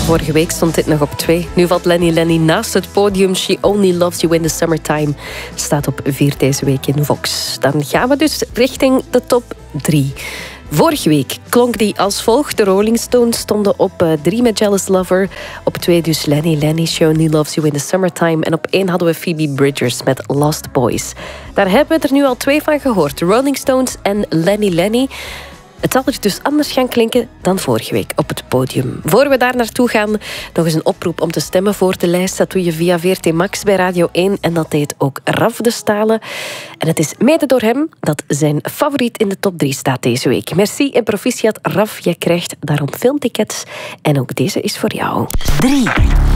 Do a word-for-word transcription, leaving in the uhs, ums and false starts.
Vorige week stond dit nog op twee. Nu valt Lenny Lenny naast het podium. She Only Loves You in the Summertime staat op vier deze week in Vox. Dan gaan we dus richting de top drie. Vorige week klonk die als volgt. De Rolling Stones stonden op drie met Jealous Lover. Op twee dus Lenny Lenny, She Only Loves You in the Summertime. En op één hadden we Phoebe Bridgers met Lost Boys. Daar hebben we er nu al twee van gehoord. De Rolling Stones en Lenny Lenny. Het zal er dus anders gaan klinken dan vorige week op het podium. Voor we daar naartoe gaan, nog eens een oproep om te stemmen voor de lijst. Dat doe je via V R T Max bij Radio één. En dat deed ook Raf de Stalen. En het is mede door hem dat zijn favoriet in de top drie staat deze week. Merci en proficiat, Raf. Je krijgt daarom filmtickets. En ook deze is voor jou. drie.